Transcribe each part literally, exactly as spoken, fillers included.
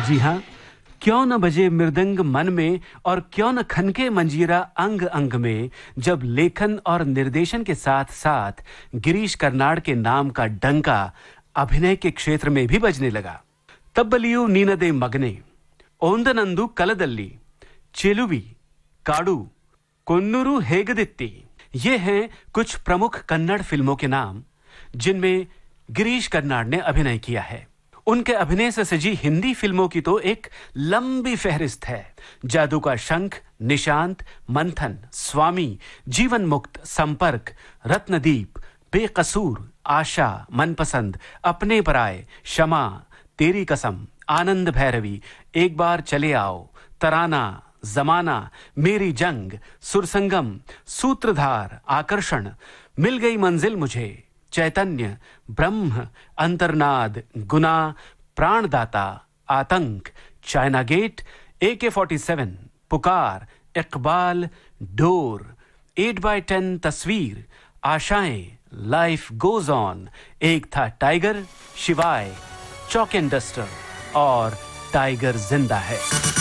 जी हाँ, क्यों न बजे मृदंग मन में और क्यों न खनके मंजीरा अंग अंग में, जब लेखन और निर्देशन के साथ-साथ गिरीश कर्नाड के नाम का डंका अभिनय के क्षेत्र में भी बजने लगा। तब्बलियू नीनदे मगने, ओंदनंदु कलदल्ली, चेलुवी, काडू, कोन्नूरू हेगदित्ती, ये हैं कुछ प्रमुख कन्नड़ फिल्मों के नाम जिनमें गिरीश कर्नाड ने अभिनय किया है। उनके अभिनय से सजी हिंदी फिल्मों की तो एक लंबी फहरिस्त है। जादू का शंख, निशांत, मंथन, स्वामी, जीवन मुक्त, संपर्क, रत्नदीप, बेकसूर, आशा, मनपसंद, अपने पराए, क्षमा, तेरी कसम, आनंद भैरवी, एक बार चले आओ, तराना, जमाना, मेरी जंग, सुरसंगम, सूत्रधार, आकर्षण, मिल गई मंजिल मुझे, चैतन्य, ब्रह्म, अंतर्नाद, गुना, प्राणदाता, आतंक, चाइना गेट, ए के फोर्टी सेवन, पुकार, Iqbal, door, eight by ten तस्वीर, आशाएं, लाइफ गोज ऑन, एक था टाइगर, शिवाय, चॉक एंड डस्टर और टाइगर जिंदा है।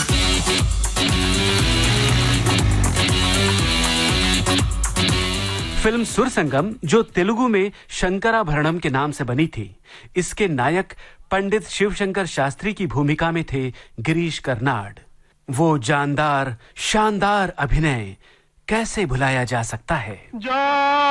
फिल्म सुरसंगम, जो तेलुगु में शंकराभरणम के नाम से बनी थी, इसके नायक पंडित शिवशंकर शास्त्री की भूमिका में थे गिरीश कर्नाड। वो जानदार, शानदार अभिनय कैसे भुलाया जा सकता है।